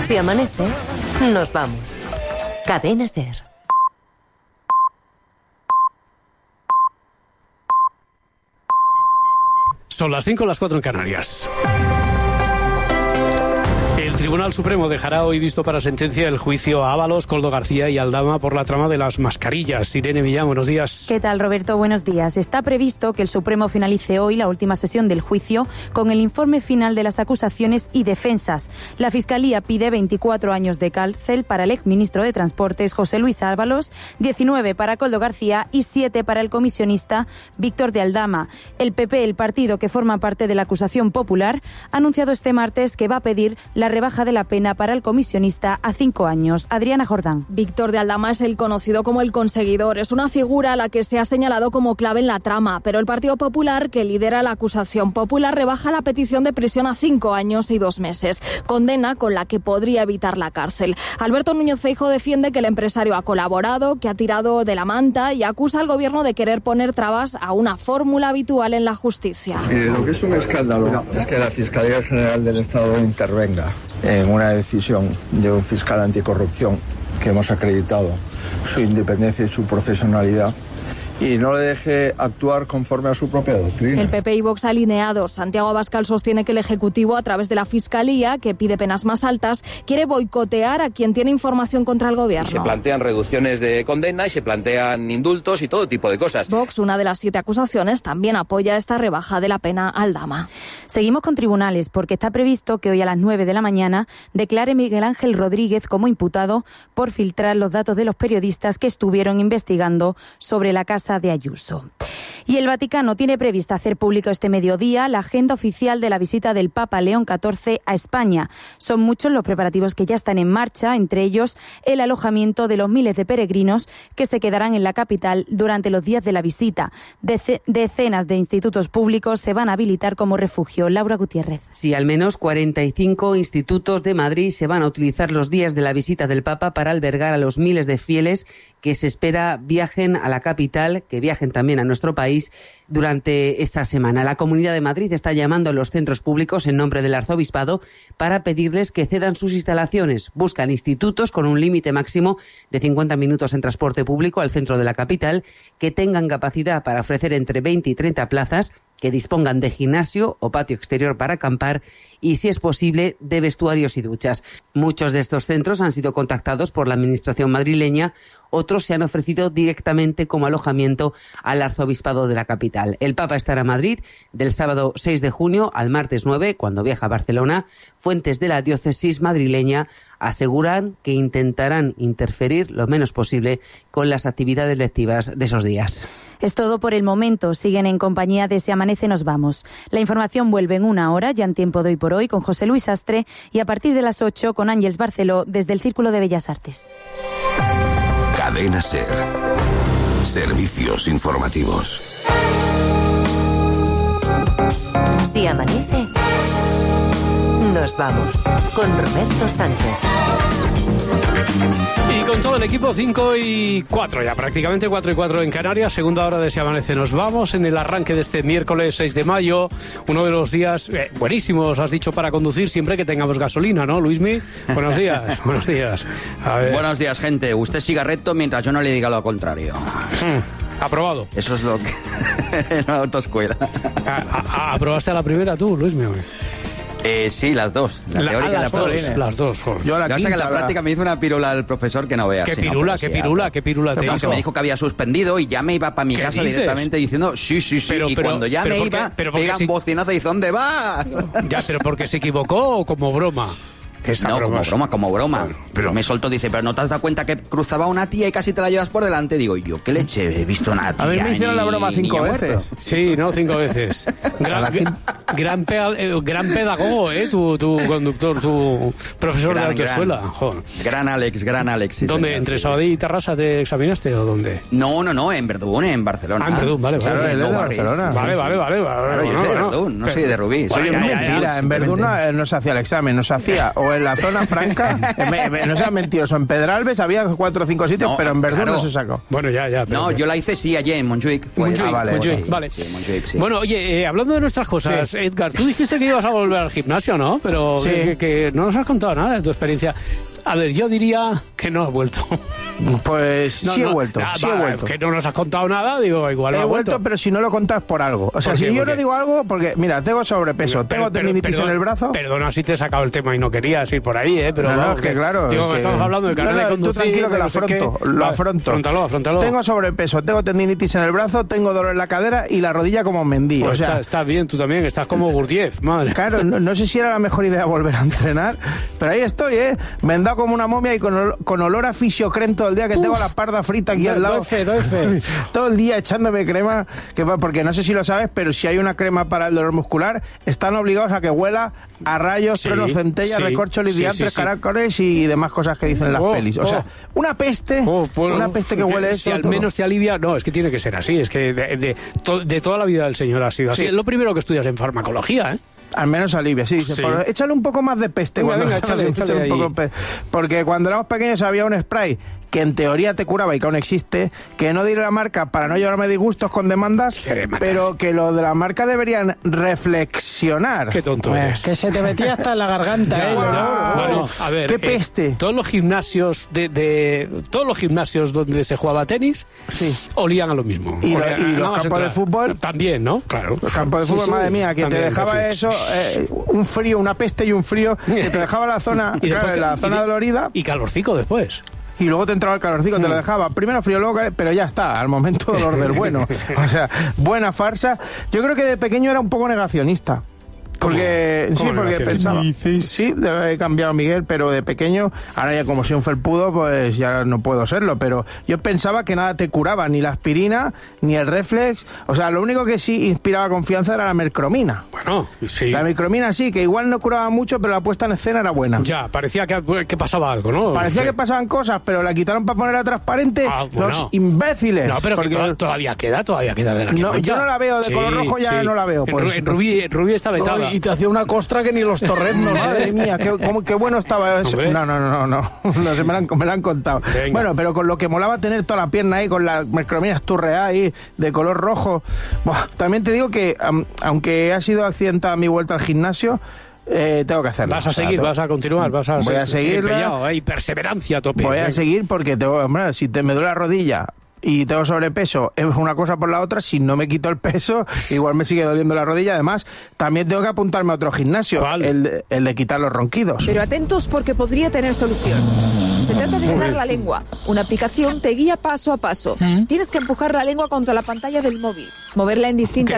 Si amanece, nos vamos. Cadena SER. Son las 5, las 4 en Canarias. El Tribunal Supremo dejará hoy visto para sentencia el juicio a Ábalos, Koldo García y Aldama por la trama de las mascarillas. Irene Millán, buenos días. ¿Qué tal, Roberto? Buenos días. Está previsto que el Supremo finalice hoy la última sesión del juicio con el informe final de las acusaciones y defensas. La Fiscalía pide 24 años de cárcel para el exministro de Transportes, José Luis Ábalos, 19 para Koldo García y 7 para el comisionista Víctor de Aldama. El PP, el partido que forma parte de la acusación popular, ha anunciado este martes que va a pedir la rebaja de la pena para el comisionista a 5 años. Adriana Jordán. Víctor de Aldama es el conocido como el conseguidor. Es una figura a la que se ha señalado como clave en la trama, pero el Partido Popular, que lidera la acusación popular, rebaja la petición de prisión a 5 años y 2 meses. Condena con la que podría evitar la cárcel. Alberto Núñez Feijóo defiende que el empresario ha colaborado, que ha tirado de la manta y acusa al gobierno de querer poner trabas a una fórmula habitual en la justicia. Lo que es un escándalo es que la Fiscalía General del Estado intervenga en una decisión de un fiscal anticorrupción que hemos acreditado su independencia y su profesionalidad y no le deje actuar conforme a su propia doctrina. El PP y Vox alineados. Santiago Abascal sostiene que el Ejecutivo, a través de la Fiscalía, que pide penas más altas, quiere boicotear a quien tiene información contra el gobierno. Y se plantean reducciones de condena y se plantean indultos y todo tipo de cosas. Vox, una de las 7 acusaciones, también apoya esta rebaja de la pena a Aldama. Seguimos con tribunales porque está previsto que hoy a las 9 de la mañana declare Miguel Ángel Rodríguez como imputado por filtrar los datos de los periodistas que estuvieron investigando sobre la casa de Ayuso. Y el Vaticano tiene prevista hacer público este mediodía la agenda oficial de la visita del Papa León XIV a España. Son muchos los preparativos que ya están en marcha, entre ellos el alojamiento de los miles de peregrinos que se quedarán en la capital durante los días de la visita. Decenas de institutos públicos se van a habilitar como refugio. Laura Gutiérrez. Sí, al menos 45 institutos de Madrid se van a utilizar los días de la visita del Papa para albergar a los miles de fieles que se espera viajen a la capital, que viajen también a nuestro país durante esa semana. La Comunidad de Madrid está llamando a los centros públicos en nombre del Arzobispado para pedirles que cedan sus instalaciones. Buscan institutos con un límite máximo de 50 minutos en transporte público al centro de la capital, que tengan capacidad para ofrecer entre 20 y 30 plazas, que dispongan de gimnasio o patio exterior para acampar y, si es posible, de vestuarios y duchas. Muchos de estos centros han sido contactados por la Administración madrileña, otros se han ofrecido directamente como alojamiento al Arzobispado de la capital. El Papa estará en Madrid del sábado 6 de junio al martes 9, cuando viaja a Barcelona. Fuentes de la diócesis madrileña aseguran que intentarán interferir lo menos posible con las actividades lectivas de esos días. Es todo por el momento. Siguen en compañía de Si Amanece Nos Vamos. La información vuelve en 1 hora, ya en Tiempo de Hoy por Hoy, con José Luis Astre, y a partir de las 8 con Ángeles Barceló desde el Círculo de Bellas Artes. Cadena SER. Servicios informativos. Si amanece, nos vamos con Roberto Sánchez. Y con todo el equipo, 5 y 4 ya, prácticamente 4 y 4 en Canarias. Segunda hora de Si Amanece Nos Vamos en el arranque de este miércoles 6 de mayo. Uno de los días buenísimos, has dicho, para conducir siempre que tengamos gasolina, ¿no, Luismi? Buenos días, buenos días. A ver. Buenos días, gente. Usted siga recto mientras yo no le diga lo contrario. Aprobado. Eso es lo que... en la autoescuela. ¿Aprobaste a la primera tú, Luismi? Sí, las dos. La teórica y la práctica. Las dos. Yo la que en la práctica me hizo una pirula al profesor que no veas. ¿Qué pirula te hizo? Me dijo que había suspendido y ya me iba para mi casa directamente diciendo sí. Y cuando ya me iba, pegan bocinazo y dice, ¿dónde vas? Ya, pero porque se equivocó o como broma. No, como broma. Pero me soltó, dice, pero ¿no te has dado cuenta que cruzaba una tía y casi te la llevas por delante? Digo, yo, ¿qué leche? He visto una tía. A mí me hicieron la broma 5 veces. Sí, no, 5 veces. Gran pedagogo, tu conductor, tu profesor de autoescuela. Gran Alex. Sí, ¿Dónde? ¿Entre Sabadell y Tarrasa te examinaste o dónde? No, en Verdún, en Barcelona. En Verdún, vale. Barcelona. Vale. Yo soy de Verdún, no soy de Rubí. Mentira, en Verdún no se hacía el examen, no se hacía o en la zona franca, no seas mentiroso, en Pedralbes había 4 o 5 sitios, pero en Verdún no se sacó. Bueno, ya. No, yo la hice sí allí en Montjuic. Vale. Sí, Montjuic, sí. Bueno, oye, hablando de nuestras cosas, sí. Edgar, tú dijiste que ibas a volver al gimnasio, ¿no? Pero sí. que no nos has contado nada de tu experiencia. A ver, yo diría que no has vuelto. Pues sí he vuelto. Que no nos has contado nada, digo, igual no he vuelto, pero si no lo contas por algo. O sea, si yo no digo algo, porque mira, tengo sobrepeso, tengo tendinitis en el brazo. Perdona si te he sacado el tema y no querías ir por ahí, pero no, es que claro. Digo, que estamos hablando de carnet de conducir. Tú tranquilo que lo afronto. Afrontalo. Tengo sobrepeso, tengo tendinitis en el brazo, tengo dolor en la cadera y la rodilla como Mendy. Pues o sea, estás bien, tú también, estás como Gurdjieff, madre. Claro, no sé si era la mejor idea volver a entrenar, pero ahí estoy, vendado como una momia y con olor a fisiocrem todo el día, que tengo la parda frita aquí al lado. Doy fe. Todo el día echándome crema, porque no sé si lo sabes, pero si hay una crema para el dolor muscular, están obligados a que huela a rayos, trueno, centella, recorcholis, diantres, caracoles y demás cosas que dicen las pelis. O sea, una peste que huele eso. Si al menos te alivia, no, es que tiene que ser así, es que de toda la vida del señor ha sido así. Sí. Es lo primero que estudias en farmacología, ¿eh? Al menos alivia, sí. Échale un poco más de peste. Venga, échale un poco porque cuando éramos pequeños había un spray que en teoría te curaba y que aún existe, que no diré la marca para no llevarme disgustos con demandas, pero que lo de la marca deberían reflexionar. Qué tonto eres. Que se te metía hasta en la garganta, Bueno, a ver, qué peste. Todos los gimnasios todos los gimnasios donde se jugaba tenis olían a lo mismo. Y los campos de fútbol también, ¿no? Claro. Los campos de fútbol, madre mía, que también, te dejaba eso, un frío, una peste y un frío, que te dejaba la zona, la zona dolorida. Y calorcico después. Y luego te entraba el calorcico, te lo dejaba. Primero frío, luego pero ya está, al momento dolor del bueno. O sea, buena farsa. Yo creo que de pequeño era un poco negacionista. Porque pensaba, sí, debe haber cambiado Miguel, pero de pequeño, ahora ya como soy un felpudo, pues ya no puedo serlo, pero yo pensaba que nada te curaba, ni la aspirina, ni el Reflex, o sea, lo único que sí inspiraba confianza era la mercromina. Bueno, sí. La mercromina sí, que igual no curaba mucho, pero la puesta en escena era buena. Ya, parecía que pasaba algo, ¿no? Parecía que pasaban cosas, pero la quitaron para ponerla transparente, los imbéciles. No, pero porque todavía queda de la que no, yo no la veo, de color rojo ya no la veo. En Rubí está vetada. Y te hacía una costra que ni los torrendos. Madre mía, qué bueno estaba eso. No sé, me la han contado. Venga. Bueno, pero con lo que molaba tener toda la pierna ahí, con la mercromina esturreada ahí, de color rojo. Buah, también te digo que, aunque ha sido accidentada mi vuelta al gimnasio, tengo que hacerlo. Vas a seguir, vas a continuar, voy a seguir empeñado, hay perseverancia a tope. Voy a seguir porque si me duele la rodilla y tengo sobrepeso, es una cosa por la otra. Si no me quito el peso, igual me sigue doliendo la rodilla. Además, también tengo que apuntarme a otro gimnasio. ¿Cuál? El de quitar los ronquidos. Pero atentos porque podría tener solución. Se trata de frenar la lengua. Una aplicación te guía paso a paso. Tienes que empujar la lengua contra la pantalla del móvil, moverla en distintas